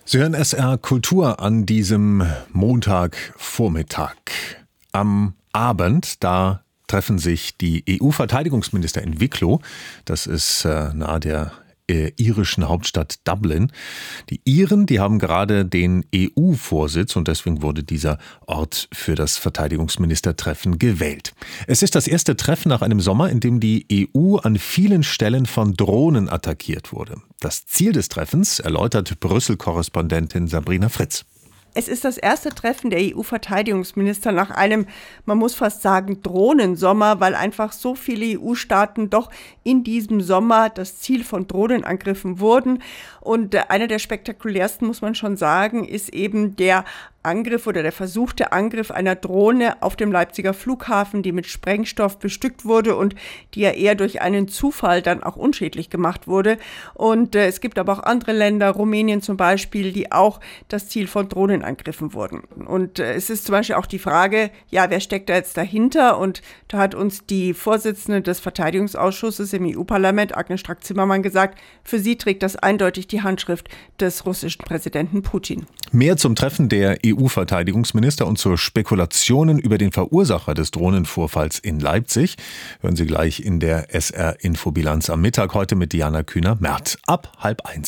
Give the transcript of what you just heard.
Sie hören SR Kultur an diesem Montagvormittag. Am Abend, da treffen sich die EU-Verteidigungsminister in Wicklow. Das ist nahe der irischen Hauptstadt Dublin. Die Iren, die haben gerade den EU-Vorsitz und deswegen wurde dieser Ort für das Verteidigungsministertreffen gewählt. Es ist das erste Treffen nach einem Sommer, in dem die EU an vielen Stellen von Drohnen attackiert wurde. Das Ziel des Treffens erläutert Brüssel-Korrespondentin Sabrina Fritz. Es ist das erste Treffen der EU-Verteidigungsminister nach einem, man muss fast sagen, Drohnensommer, weil einfach so viele EU-Staaten doch in diesem Sommer das Ziel von Drohnenangriffen wurden. Und einer der spektakulärsten, muss man schon sagen, ist eben der Angriff oder der versuchte Angriff einer Drohne auf dem Leipziger Flughafen, die mit Sprengstoff bestückt wurde und die ja eher durch einen Zufall dann auch unschädlich gemacht wurde. Und es gibt aber auch andere Länder, Rumänien zum Beispiel, die auch das Ziel von Drohnenangriffen wurden. Und es ist zum Beispiel auch die Frage, ja, wer steckt da jetzt dahinter? Und da hat uns die Vorsitzende des Verteidigungsausschusses im EU-Parlament, Agnes Strack-Zimmermann, gesagt, für sie trägt das eindeutig die Handschrift des russischen Präsidenten Putin. Mehr zum Treffen der EU-Verteidigungsminister und zur Spekulationen über den Verursacher des Drohnenvorfalls in Leipzig hören Sie gleich in der SR-Infobilanz am Mittag heute mit Diana Kühner-Merth ab 12:30.